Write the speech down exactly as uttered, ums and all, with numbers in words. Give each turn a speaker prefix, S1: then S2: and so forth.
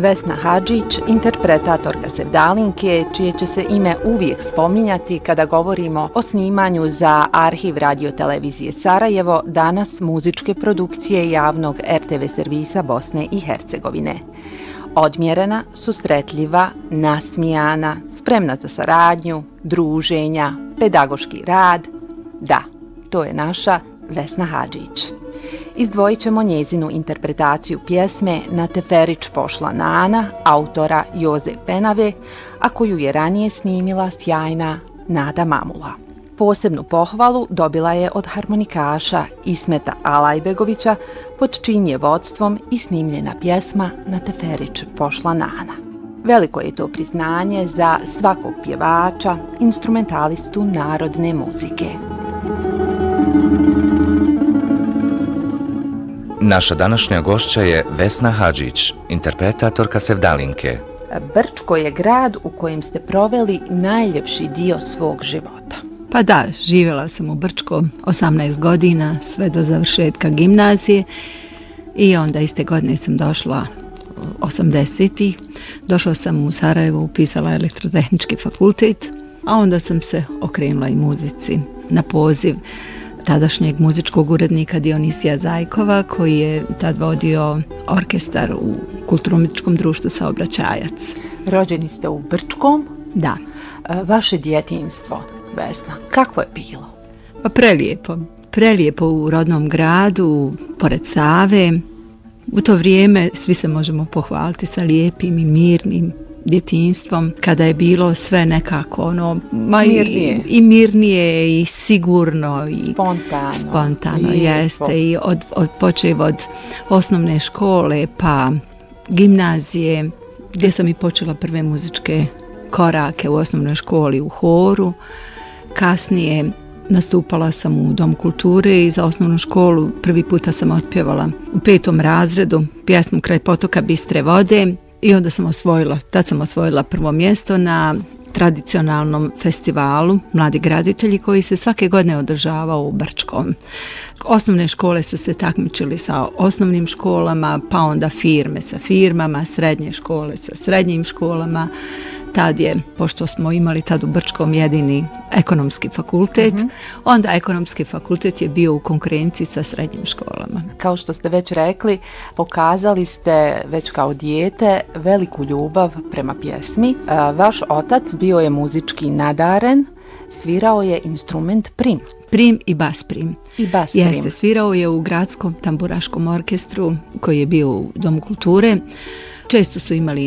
S1: Vesna Hadžić, interpretatorka Sevdalinke, čije će se ime uvijek spominjati kada govorimo o snimanju za arhiv radiotelevizije Sarajevo, danas muzičke produkcije javnog er te ve servisa Bosne i Hercegovine. Odmjerena, susretljiva, nasmijana, spremna za saradnju, druženja, pedagoški rad. Da, to je naša Vesna Hadžić. Izdvojit ćemo njezinu interpretaciju pjesme Na teferić pošla Nana, autora Joze Penave, a koju je ranije snimila sjajna Nada Mamula. Posebnu pohvalu dobila je od harmonikaša Ismeta Alajbegovića, pod čijim je vodstvom i snimljena pjesma Na teferić pošla Nana. Veliko je to priznanje za svakog pjevača, instrumentalistu narodne muzike.
S2: Naša današnja gošća je Vesna Hadžić, interpretatorka Sevdalinke.
S1: Brčko je grad u kojem ste proveli najljepši dio svog života.
S3: Pa da, živjela sam u Brčkom osamnaest godina, sve do završetka gimnazije i onda iste godine sam došla osamdesetih. Došla sam u Sarajevo, upisala elektrotehnički fakultet, a onda sam se okrenula i muzici na poziv tadašnjeg muzičkog urednika Dionisija Zajkova, koji je tad vodio orkestar u Kulturno-umjetničkom društvu Saobraćajac.
S1: Rođeni ste u Brčkom?
S3: Da.
S1: Vaše djetinjstvo, Vesna, kakvo je bilo?
S3: Pa prelijepo. Prelijepo u rodnom gradu, pored Save. U to vrijeme svi se možemo pohvaliti sa lijepim i mirnim djetinjstvom, kada je bilo sve nekako ono, ma
S1: mirnije.
S3: I, i mirnije i sigurno i
S1: spontano,
S3: spontano
S1: lijepo.
S3: Jeste i od, od počev od osnovne škole pa gimnazije, gdje sam i počela prve muzičke korake u osnovnoj školi u horu. Kasnije nastupala sam u Domu kulture i za osnovnu školu prvi puta sam otpjevala u petom razredu pjesmu Kraj potoka bistre vode. I onda sam osvojila, tad sam osvojila prvo mjesto na tradicionalnom festivalu Mladi graditelji koji se svake godine održavao u Brčkom. Osnovne škole su se takmičili sa osnovnim školama, pa onda firme sa firmama, srednje škole sa srednjim školama. Tad je, pošto smo imali tad u Brčkom jedini ekonomski fakultet, mm-hmm. onda ekonomski fakultet je bio u konkurenciji sa srednjim školama.
S1: Kao što ste već rekli, pokazali ste već kao dijete veliku ljubav prema pjesmi. Vaš otac bio je muzički nadaren, svirao je instrument prim.
S3: Prim i bas prim.
S1: I bas prim.
S3: Jeste, svirao je u gradskom tamburaškom orkestru koji je bio u Domu kulture. Često su imali